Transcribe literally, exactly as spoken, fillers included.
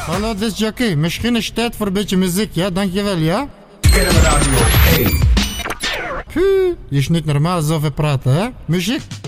Hallo, dit is Jackie. Misschien is het tijd voor een beetje muziek, ja? Dankjewel, ja? Kennemer Radio één. Puh, je is niet normaal zoveel praten, hè? Muziek.